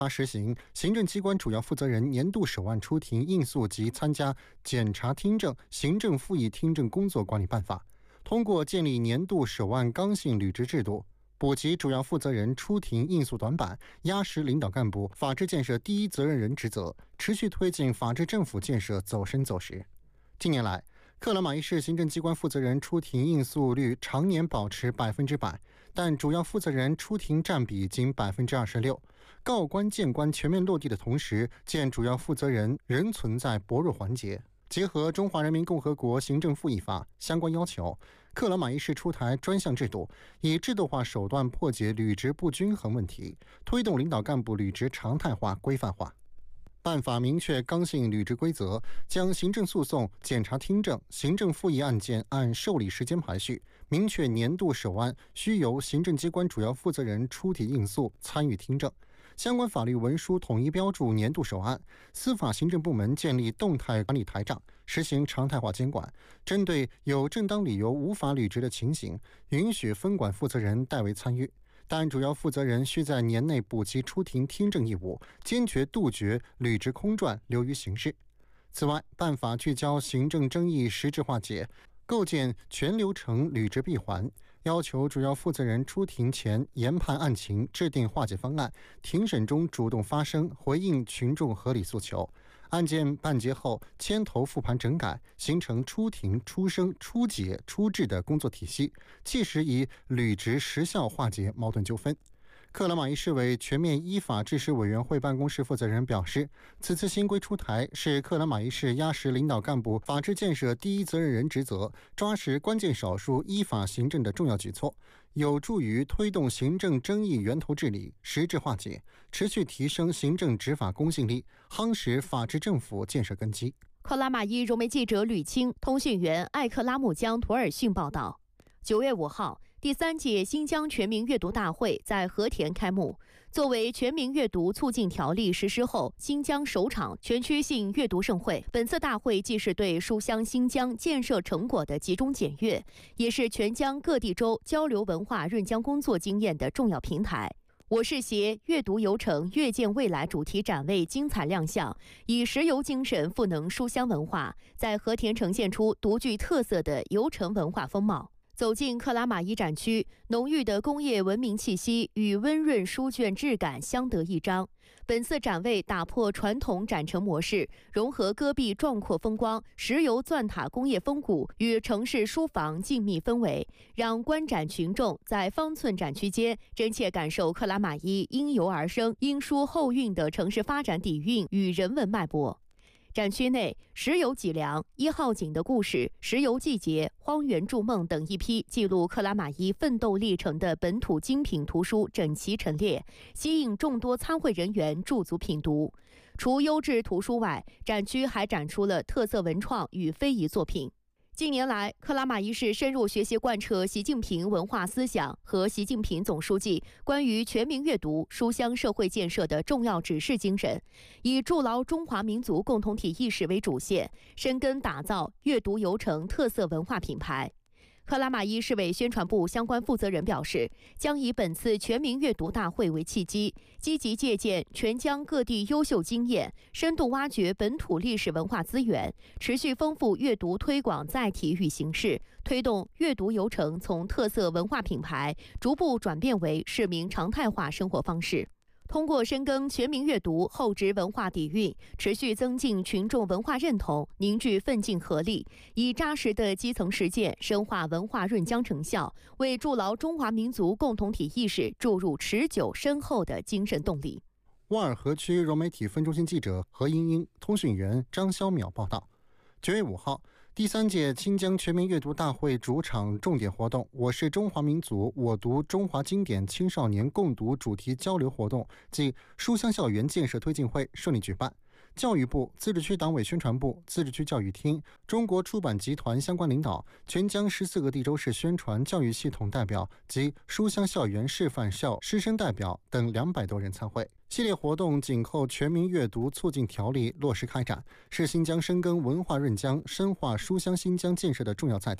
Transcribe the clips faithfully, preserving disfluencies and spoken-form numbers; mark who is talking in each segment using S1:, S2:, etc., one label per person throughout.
S1: 实行行政机关主要负责人年度首案出庭应诉及参加检察听证、行政复议听证工作管理办法，通过建立年度首案刚性履职制度，补齐主要负责人出庭应诉短板，压实领导干部法治建设第一责任人职责，持续推进法治政府建设走深走实。近年来，克拉玛依市行政机关负责人出庭应诉率常年保持百分之百，但主要负责人出庭占比仅百分之二十六。告官谏官全面落地的同时，见主要负责人仍存在薄弱环节。结合《中华人民共和国行政复议法》相关要求，克拉玛依市出台专项制度，以制度化手段破解履职不均衡问题，推动领导干部履职常态化、规范化。办法明确刚性履职规则，将行政诉讼、检察听证、行政复议案件按受理时间排序，明确年度首案需由行政机关主要负责人出庭应诉、参与听证。相关法律文书统一标注年度首案，司法行政部门建立动态管理台账，实行常态化监管。针对有正当理由无法履职的情形，允许分管负责人代为参与。但主要负责人需在年内补齐出庭听证义务，坚决杜绝履职空转、流于形式。此外，办法聚焦行政争议实质化解，构建全流程履职闭环，要求主要负责人出庭前研判案情，制定化解方案，庭审中主动发声，回应群众合理诉求。案件办结后，牵头复盘整改，形成出庭、出声、出解、出治的工作体系，切实以履职实效化解矛盾纠纷。克拉玛依市委全面依法治市委员会办公室负责人表示，此次新规出台是克拉玛依市压实领导干部法治建设第一责任人职责，抓实关键少数依法行政的重要举措，有助于推动行政争议源头治理、实质化解，持续提升行政执法公信力，夯实法治政府建设根基。
S2: 克拉玛依融媒记者吕清、通讯员艾克拉姆江图尔逊报道。九月五号，第三届新疆全民阅读大会在和田开幕。作为全民阅读促进条例实施后新疆首场全区性阅读盛会，本次大会既是对书香新疆建设成果的集中检阅，也是全疆各地州交流文化润疆工作经验的重要平台。我是携阅读游程阅见未来主题展位精彩亮相，以石油精神赋能书香文化，在和田呈现出独具特色的游程文化风貌。走进克拉玛依展区，浓郁的工业文明气息与温润书卷质感相得益彰。本次展位打破传统展陈模式，融合戈壁壮阔风光、石油钻塔工业风骨与城市书房静谧氛围，让观展群众在方寸展区间真切感受克拉玛依因游而生、因书后韵的城市发展底蕴与人文脉搏。展区内，石油脊梁、一号井的故事、石油季节、荒原筑梦等一批记录克拉玛依奋斗历程的本土精品图书整齐陈列，吸引众多参会人员驻足品读。除优质图书外，展区还展出了特色文创与非遗作品。近年来，克拉玛依市深入学习贯彻习近平文化思想和习近平总书记关于全民阅读、书香社会建设的重要指示精神，以筑牢中华民族共同体意识为主线，深耕打造阅读游程特色文化品牌。克拉玛依市委宣传部相关负责人表示，将以本次全民阅读大会为契机，积极借鉴全疆各地优秀经验，深度挖掘本土历史文化资源，持续丰富阅读推广载体与形式，推动阅读游程从特色文化品牌逐步转变为市民常态化生活方式。通过深耕全民阅读厚植文化底蕴，持续增进群众文化认同，凝聚奋进合力，以扎实的基层实践深化文化润疆成效，为筑牢中华民族共同体意识注入持久深厚的精神动力。
S1: 沃尔河区融媒体分中心记者何英英、通讯员张潇淼报道。九月五号，第三届新疆全民阅读大会主场重点活动“我是中华民族，我读中华经典”青少年共读主题交流活动暨书香校园建设推进会顺利举办。教育部、自治区党委宣传部、自治区教育厅、中国出版集团相关领导、全疆十四个地州市宣传教育系统代表及书香校园示范校师生代表等两百多人参会。系列活动紧扣全民阅读促进条例落实开展，是新疆深耕文化润疆、深化书香新疆建设的重要载体。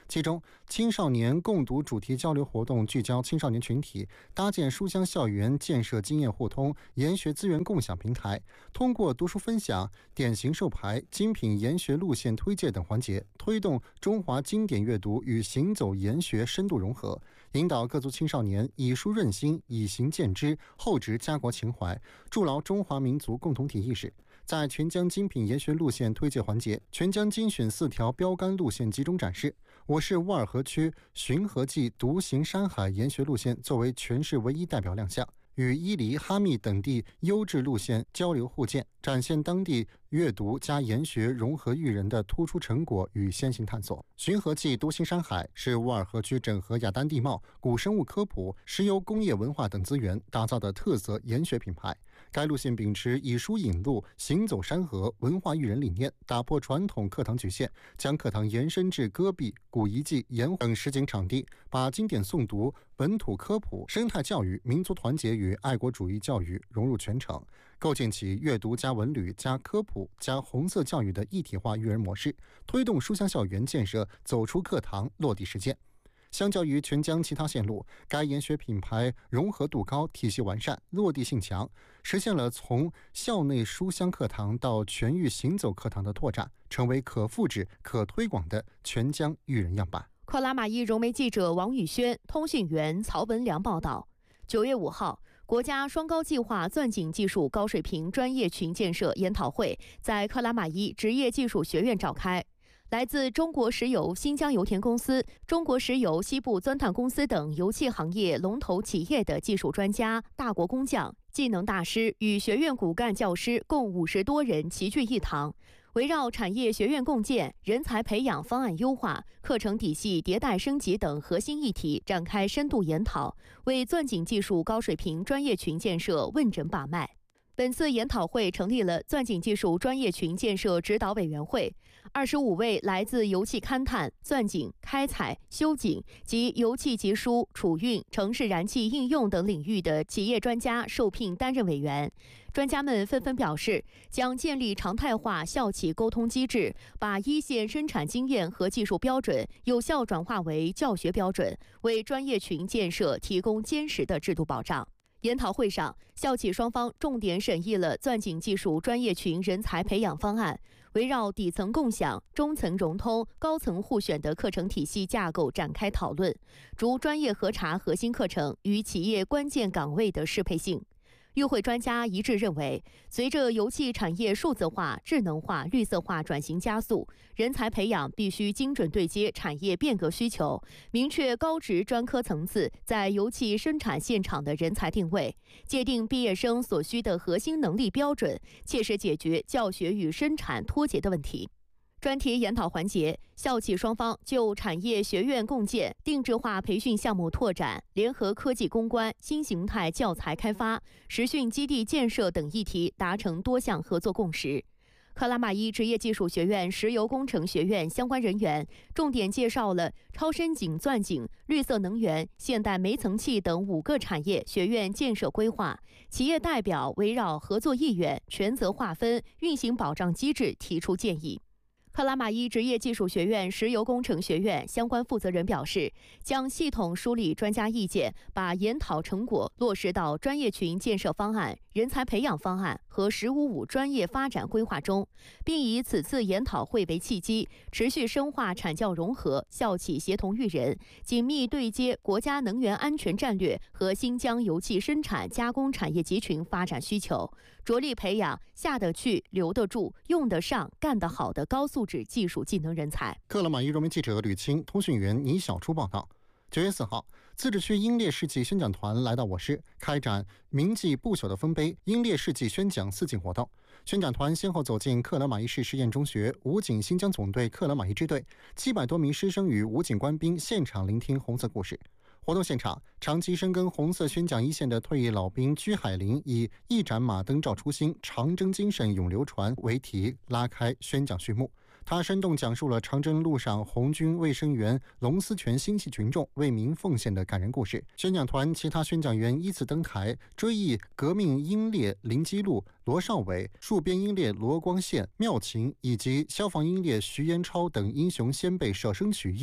S1: 其中，青少年共读主题交流活动聚焦青少年群体，搭建书香校园建设经验互通、研学资源共享平台，通过读书分享、典型授牌、精品研学路线推介等环节，推动中华经典阅读与行走研学深度融合，引导各族青少年以书润心、以行鉴知，厚植家国情怀，筑牢中华民族共同体意识。在全疆精品研学路线推介环节，全疆精选四条标杆路线集中展示。我市乌尔河区寻河记独行山海研学路线作为全市唯一代表亮相，与伊犁、哈密等地优质路线交流互鉴，展现当地阅读加研学融合育人的突出成果与先行探索。寻河记独行山海是乌尔河区整合雅丹地貌、古生物科普、石油工业文化等资源打造的特色研学品牌。该路线秉持以书引路、行走山河、文化育人理念，打破传统课堂局限，将课堂延伸至戈壁、古遗迹、盐等实景场地，把经典诵读、本土科普、生态教育、民族团结与爱国主义教育融入全程，构建起阅读加文旅加科普加红色教育的一体化育人模式，推动书香校园建设走出课堂落地实践。相较于全疆其他线路，该研学品牌融合度高、体系完善、落地性强，实现了从校内书香课堂到全域行走课堂的拓展，成为可复制、可推广的全疆育人样板。
S2: 克拉玛依融媒记者王宇轩、通讯员曹文良报道。九月五号，国家双高计划钻井技术高水平专业群建设研讨会在克拉玛依职业技术学院召开。来自中国石油新疆油田公司、中国石油西部钻探公司等油气行业龙头企业的技术专家、大国工匠、技能大师与学院骨干教师共五十多人齐聚一堂，围绕产业学院共建、人才培养方案优化、课程体系迭代升级等核心议题展开深度研讨，为钻井技术高水平专业群建设问诊把脉。本次研讨会成立了钻井技术专业群建设指导委员会，二十五位来自油气勘探、钻井、开采、修井及油气集输、储运、城市燃气应用等领域的企业专家受聘担任委员。专家们纷纷表示，将建立常态化校企沟通机制，把一线生产经验和技术标准有效转化为教学标准，为专业群建设提供坚实的制度保障。研讨会上，校企双方重点审议了钻井技术专业群人才培养方案，围绕底层共享、中层融通、高层互选的课程体系架构展开讨论，逐专业核查核心课程与企业关键岗位的适配性。与会专家一致认为，随着油气产业数字化、智能化、绿色化转型加速，人才培养必须精准对接产业变革需求，明确高职专科层次在油气生产现场的人才定位，界定毕业生所需的核心能力标准，切实解决教学与生产脱节的问题。专题研讨环节，校企双方就产业学院共建、定制化培训项目拓展、联合科技攻关、新形态教材开发、实训基地建设等议题达成多项合作共识。克拉玛依职业技术学院石油工程学院相关人员重点介绍了超深井钻井、绿色能源、现代煤层气等五个产业学院建设规划。企业代表围绕合作意愿、权责划分、运行保障机制提出建议。克拉玛依职业技术学院石油工程学院相关负责人表示，将系统梳理专家意见，把研讨成果落实到专业群建设方案、人才培养方案和“十五五”专业发展规划中，并以此次研讨会为契机，持续深化产教融合、校企协同育人，紧密对接国家能源安全战略和新疆油气生产加工产业集群发展需求，着力培养下得去、留得住、用得上、干得好的高素质技术技能人才。
S1: 克拉玛依融媒记者吕清、通讯员倪小初报道。九月四号，自治区英烈世纪宣讲团来到我市，开展铭记不朽的丰碑英烈世纪宣讲四进活动。宣讲团先后走进克拉玛依市实验中学、武警新疆总队克拉玛依支队，七百多名师生与武警官兵现场聆听红色故事。活动现场，长期深耕红色宣讲一线的退役老兵居海林以“一盏马灯照初心，长征精神永流传”为题拉开宣讲序幕。他生动讲述了长征路上红军卫生员龙思全心系群众为民奉献的感人故事。宣讲团其他宣讲员依次登台，追忆革命英烈林基路、罗少伟、戍边英烈罗光宪、妙琴以及消防英烈徐延超等英雄先辈舍生取义，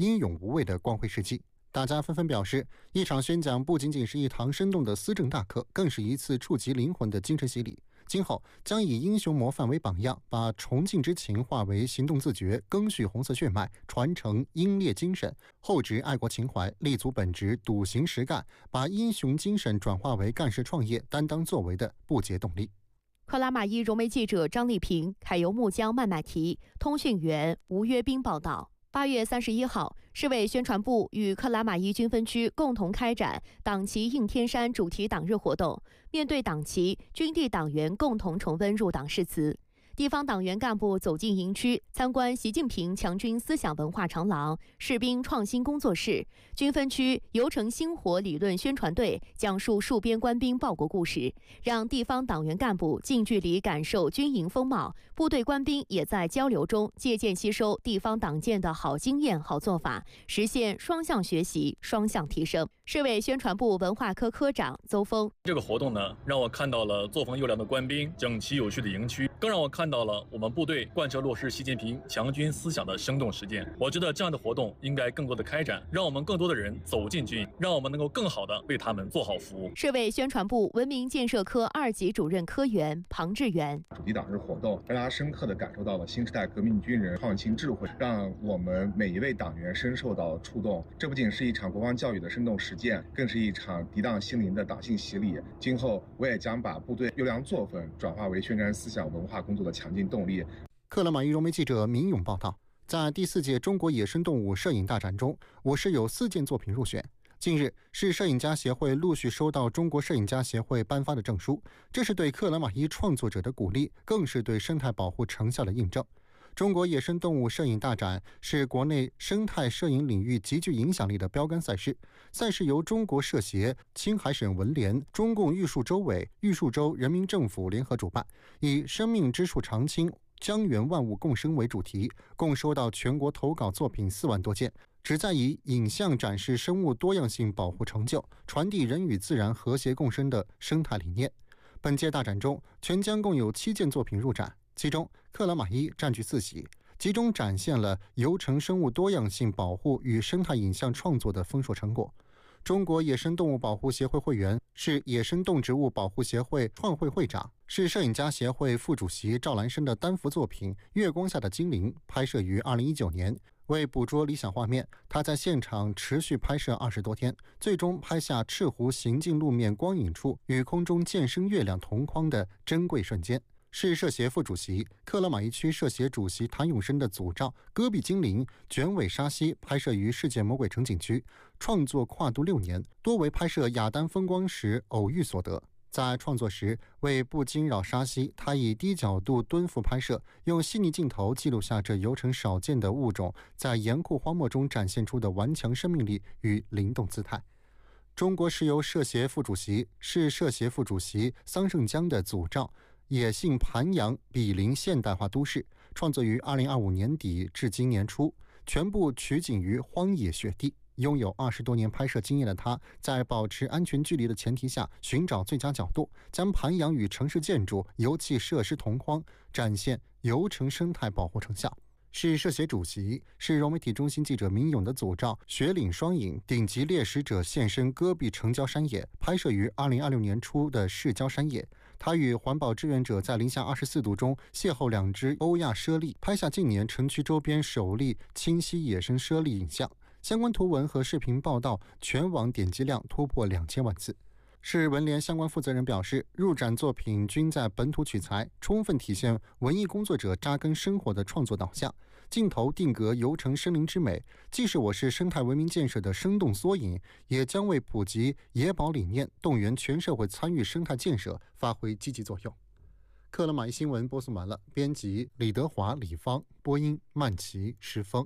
S1: 英勇无畏的光辉事迹。大家纷纷表示，一场宣讲不仅仅是一堂生动的思政大课，更是一次触及灵魂的精神洗礼。今后将以英雄模范为榜样，把崇敬之情化为行动自觉，赓续红色血脉，传承英烈精神，厚植爱国情怀，立足本职，笃行实干，把英雄精神转化为干事创业、担当作为的不竭动力。
S2: 克拉玛依融媒记者张丽萍、揩油木江麦麦提、通讯员吴约兵报道。八月三十一号，市委宣传部与克拉玛依军分区共同开展党旗映天山主题党日活动。面对党旗，军地党员共同重温入党誓词。地方党员干部走进营区，参观习近平强军思想文化长廊、士兵创新工作室。军分区游城星火理论宣传队讲述戍边官兵报国故事，让地方党员干部近距离感受军营风貌。部队官兵也在交流中借鉴吸收地方党建的好经验、好做法，实现双向学习、双向提升。市委宣传部文化科科长邹峰：
S3: 这个活动呢，让我看到了作风优良的官兵、整齐有序的营区，更让我看到了我们部队贯彻落实习近平强军思想的生动实践。我觉得这样的活动应该更多的开展，让我们更多的人走进军营，让我们能够更好的为他们做好服务。
S2: 市委宣传部文明建设科二级主任科员庞志远：
S4: 主题党日活动让大家深刻地感受到了新时代革命军人创新智慧，让我们每一位党员深受到触动。这不仅是一场国防教育的生动实践，更是一场涤荡心灵的党性洗礼。今后我也将把部队优良作风转化为宣传思想文化工作的强劲动力。
S1: 克拉玛依融媒记者民勇报道，在第四届中国野生动物摄影大展中，我市有四件作品入选。近日，市摄影家协会陆续收到中国摄影家协会颁发的证书，这是对克拉玛依创作者的鼓励，更是对生态保护成效的印证。中国野生动物摄影大展是国内生态摄影领域极具影响力的标杆赛事，赛事由中国摄协、青海省文联、中共玉树州委、玉树州人民政府联合主办，以生命之树常青，疆原万物共生为主题，共收到全国投稿作品四万多件，旨在以影像展示生物多样性保护成就，传递人与自然和谐共生的生态理念。本届大展中，全疆共有七件作品入展，其中克拉玛依占据四席，集中展现了游城生物多样性保护与生态影像创作的丰硕成果。中国野生动物保护协会会员，是野生动植物保护协会创会会长，是摄影家协会副主席赵兰生的单幅作品《月光下的精灵》拍摄于二零一九年。为捕捉理想画面，他在现场持续拍摄二十多天，最终拍下赤湖行进路面光影处与空中渐升月亮同框的珍贵瞬间。市摄协副主席、克拉玛依区摄协主席谭永生的组照《戈壁精灵》卷尾沙溪拍摄于世界魔鬼城景区，创作跨度六年，多为拍摄雅丹风光时偶遇所得。在创作时，为不惊扰沙溪，他以低角度蹲伏拍摄，用细腻镜头记录下这游城少见的物种在严酷荒漠中展现出的顽强生命力与灵动姿态。中国石油摄协副主席、市摄协副主席桑胜江的组照《野性盘阳比邻现代化都市》，创作于二零二五年底至今年初，全部取景于荒野雪地。拥有二十多年拍摄经验的他，在保持安全距离的前提下，寻找最佳角度，将盘阳与城市建筑、油气设施同框，展现游城生态保护成效。市摄协主席、市融媒体中心记者民勇的组照《雪岭双影顶级猎食者现身戈壁城郊山野》，拍摄于二零二六年初的市郊山野。他与环保志愿者在零下二十四度中邂逅两只欧亚猞猁，拍下近年城区周边首例清晰野生猞猁影像。相关图文和视频报道全网点击量突破两千万次。市文联相关负责人表示，入展作品均在本土取材，充分体现文艺工作者扎根生活的创作导向。镜头定格游城森林之美，既是我市生态文明建设的生动缩影，也将为普及野保理念、动员全社会参与生态建设发挥积极作用。克拉玛依新闻播送完了，编辑李德华、李芳，播音曼琪、石峰。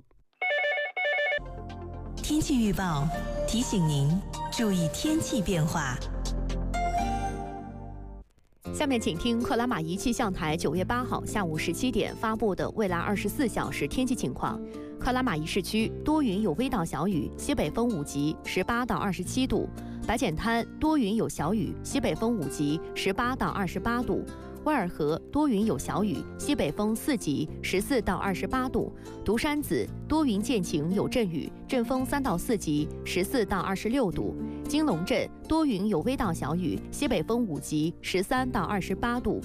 S5: 天气预报提醒您注意天气变化。
S2: 下面请听克拉玛依气象台九月八号下午十七点发布的未来二十四小时天气情况。克拉玛依市区多云有微到小雨，西北风五级，十八到二十七度；白碱滩多云有小雨，西北风五级，十八到二十八度； 威尔河多云有小雨，西北风四级，十四到二十八度；独山子多云见晴有阵雨，阵风三到四级，十四到二十六度；金龙镇多云有微到小雨，西北风五级，十三到二十八度。